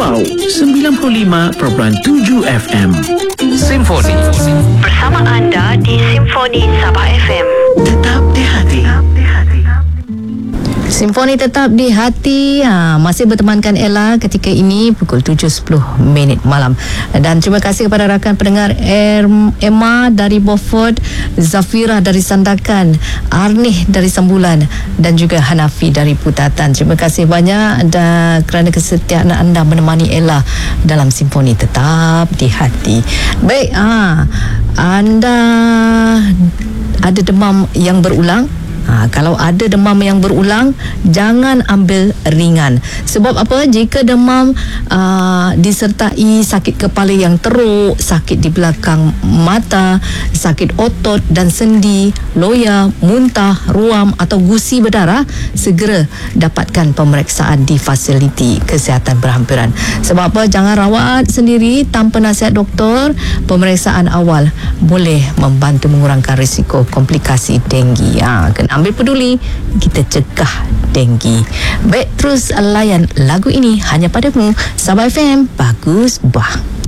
Wow 95.7 FM. Simfoni bersama anda di Simfoni Sabah FM. Tetap di hati. Simfoni tetap di hati. Masih bertemankan Ella ketika ini pukul 7.10 malam. Dan terima kasih kepada rakan pendengar Emma dari Beaufort, Zafira dari Sandakan, Arnih dari Sembulan dan juga Hanafi dari Putatan. Terima kasih banyak kerana kesetiaan anda menemani Ella dalam Simfoni tetap di hati. Baik, anda ada demam yang berulang? Kalau ada demam yang berulang, jangan ambil ringan. Sebab apa? Jika demam disertai sakit kepala yang teruk, sakit di belakang mata, sakit otot dan sendi, loya, muntah, ruam atau gusi berdarah, segera dapatkan pemeriksaan di fasiliti kesihatan berhampiran. Sebab apa? Jangan rawat sendiri tanpa nasihat doktor. Pemeriksaan awal boleh membantu mengurangkan risiko komplikasi denggi. Kena ambil peduli, kita cegah denggi. Baik, terus layan lagu ini hanya padamu. Sabah FM, bagus bah.